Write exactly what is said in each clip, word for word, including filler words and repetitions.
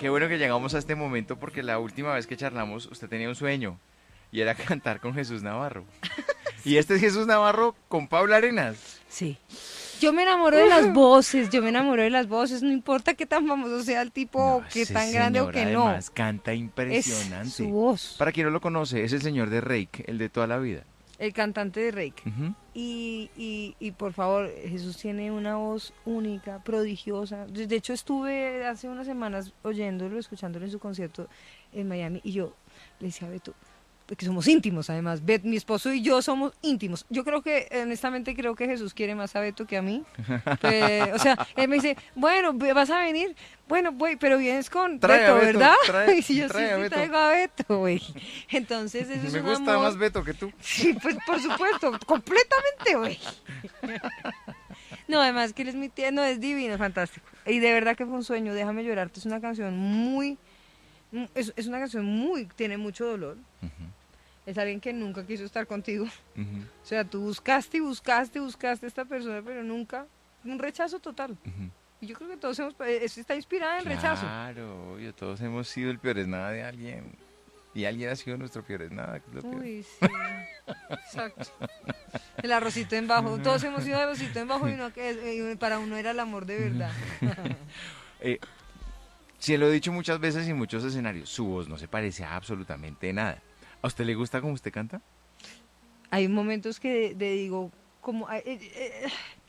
qué bueno que llegamos a este momento porque la última vez que charlamos usted tenía un sueño y era cantar con Jesús Navarro. Y este es Jesús Navarro con Paula Arenas. Sí. Yo me enamoro de las voces, yo me enamoro de las voces, no importa qué tan famoso sea el tipo, No, qué ese tan grande o señor, que no. además, canta impresionante. Es su voz. Para quien no lo conoce, es el señor de Reik, el de toda la vida. El cantante de Reik. Uh-huh. y, y, y por favor, Jesús tiene una voz única, prodigiosa. De hecho, estuve hace unas semanas oyéndolo, escuchándolo en su concierto en Miami y yo le decía a Beto, porque somos íntimos además, Bet, mi esposo y yo somos íntimos. Yo creo que, honestamente, creo que Jesús quiere más a Beto que a mí. Pues, o sea, él me dice, bueno, vas a venir, bueno, voy, pero vienes con trae Beto, Beto, ¿verdad? Trae, y si yo trae sí, a sí Beto. traigo a Beto, güey. Entonces, eso es Me un gusta amor. más Beto que tú. Sí, pues por supuesto, completamente, güey. No, además que él es mi tierno, es divino, fantástico. Y de verdad que fue un sueño, Déjame llorarte, es una canción muy, es, es una canción muy, tiene mucho dolor. Uh-huh. Es alguien que nunca quiso estar contigo. Uh-huh. O sea, tú buscaste y buscaste y buscaste a esta persona, pero nunca, un rechazo total. Uh-huh. Y yo creo que todos hemos, eso está inspirada en el claro, rechazo. Claro, obvio, todos hemos sido el peor es nada de alguien. Y alguien ha sido nuestro peor es nada. Que es lo Uy, sí. Exacto. El arrocito en bajo. Todos hemos sido arrocito en bajo y uno que y para uno era el amor de verdad. eh, sí, lo he dicho muchas veces y en muchos escenarios. Su voz no se parece a absolutamente nada. ¿A usted le gusta cómo usted canta? Hay momentos que de, de digo, como eh, eh,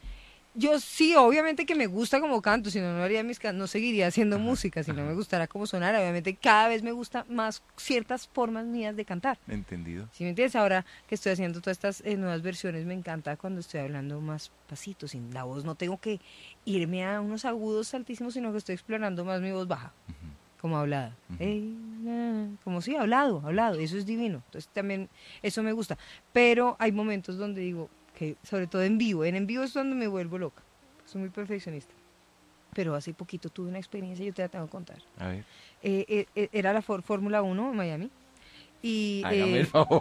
yo sí, obviamente que me gusta como canto, si no, no haría mis can no seguiría haciendo ajá, música, si ajá. no me gustara como sonara. Obviamente cada vez me gusta más ciertas formas mías de cantar. Entendido. ¿Sí me entiendes? Ahora que estoy haciendo todas estas eh, nuevas versiones, me encanta cuando estoy hablando más pasito, sin la voz. No tengo que irme a unos agudos altísimos, sino que estoy explorando más mi voz baja. Uh-huh. Como hablada, uh-huh. hey, nah, como sí, hablado, hablado, eso es divino, entonces también eso me gusta, pero hay momentos donde digo, que sobre todo en vivo, en en vivo es donde me vuelvo loca, soy muy perfeccionista, pero hace poquito tuve una experiencia, yo te la tengo que contar, a ver, eh, eh, era la for- Fórmula uno en Miami, y hágame eh, el favor,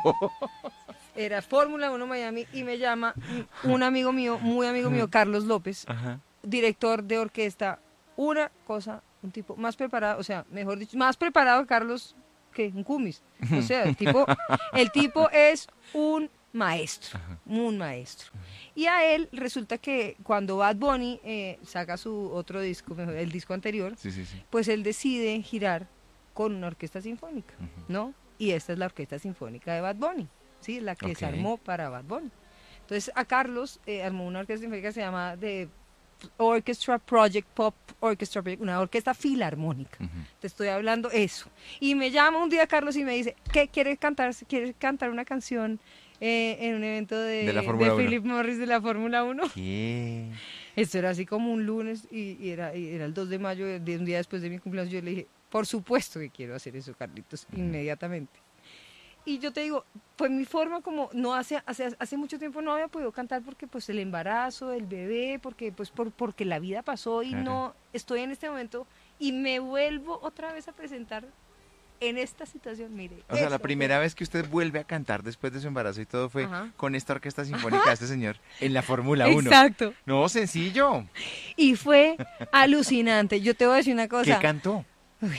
era Fórmula uno Miami, y me llama un amigo mío, muy amigo mío, Carlos López, ajá. director de orquesta, una cosa, un tipo más preparado, o sea, mejor dicho, más preparado Carlos que un Cumis. O sea, el tipo, el tipo es un maestro, ajá. un maestro. Y a él resulta que cuando Bad Bunny eh, saca su otro disco, mejor, el disco anterior, sí, sí, sí. pues él decide girar con una orquesta sinfónica, uh-huh. ¿no? Y esta es la orquesta sinfónica de Bad Bunny, ¿sí? La que okay. se armó para Bad Bunny. Entonces a Carlos eh, armó una orquesta sinfónica que se llama de Orchestra Project Pop Orchestra Project, una orquesta filarmónica. Uh-huh. Te estoy hablando eso. Y me llama un día Carlos y me dice, ¿qué quieres cantar? ¿Quieres cantar una canción eh, en un evento de, de, la de Philip Morris de la Fórmula uno? ¿Qué? Esto era así como un lunes y, y, era, y era el dos de mayo, de un día después de mi cumpleaños. Yo le dije, por supuesto que quiero hacer eso, Carlitos, uh-huh. inmediatamente. Y yo te digo, pues mi forma como no hace, hace hace mucho tiempo no había podido cantar porque pues el embarazo, el bebé, porque pues por, porque la vida pasó y claro. no estoy en este momento y me vuelvo otra vez a presentar en esta situación, mire. O sea, la primera vez que usted vuelve a cantar después de su embarazo y todo fue ajá. con esta orquesta sinfónica de este señor en la Fórmula uno. Exacto. No, sencillo. Y fue alucinante. Yo te voy a decir una cosa. ¿Qué cantó? Uy.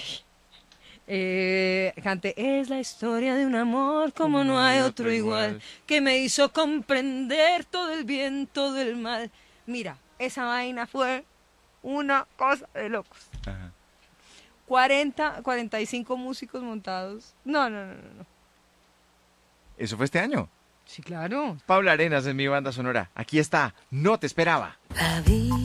Eh, canté, es la historia de un amor como, como no hay otro, otro igual, igual, que me hizo comprender todo el bien, todo el mal. Mira, esa vaina fue una cosa de locos. Ajá. cuarenta, cuarenta y cinco músicos montados. No, no, no, no, no. ¿Eso fue este año? Sí, claro. Paula Arenas en mi banda sonora. Aquí está, No te esperaba. La vida.